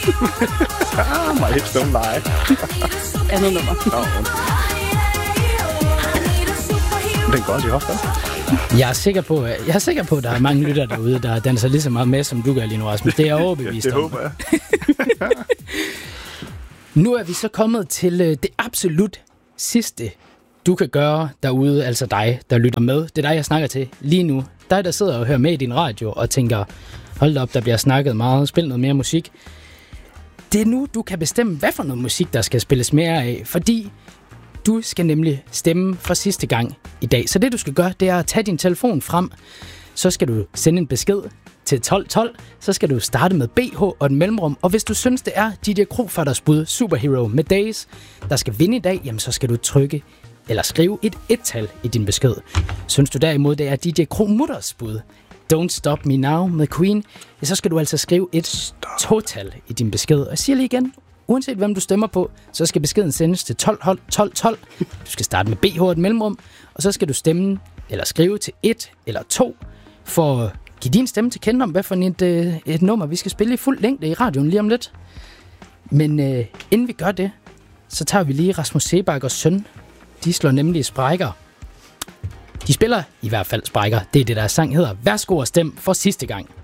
My hips don't lie. Andet nummer. Den går også i hoften. Jeg er sikker på, at der er mange lytter derude, der danser lige så meget med, som du gør lige nu, Rasmus. Det er jeg overbevist det om. håber jeg. Nu er vi så kommet til det absolut sidste, du kan gøre derude, altså dig, der lytter med. Det er dig, jeg snakker til lige nu. Dig, der sidder og hører med i din radio og tænker, hold da op, der bliver snakket meget, spil noget mere musik. Det er nu, du kan bestemme, hvad for noget musik, der skal spilles mere af, fordi du skal nemlig stemme for sidste gang i dag. Så det, du skal gøre, det er at tage din telefon frem. Så skal du sende en besked til 1212. Så skal du starte med BH og et mellemrum. Og hvis du synes, det er DJ Krofatters bud Superhero med Days, der skal vinde i dag, jamen så skal du trykke eller skrive et et-tal i din besked. Synes du derimod, det er DJ Kromutters bud Don't Stop Me Now med Queen, ja, så skal du altså skrive et total i din besked. Og jeg siger lige igen, uanset hvem du stemmer på, så skal beskeden sendes til 1212. Du skal starte med BH og et mellemrum, og så skal du stemme eller skrive til 1 eller 2 for at give din stemme til kende om, hvad for et nummer vi skal spille i fuld længde i radioen lige om lidt. Men inden vi gør det, så tager vi lige Rasmus Sebakkers søn. De slår nemlig sprækker. De spiller i hvert fald sprækker. Det er det, der sang hedder. Værsgo og stem for sidste gang.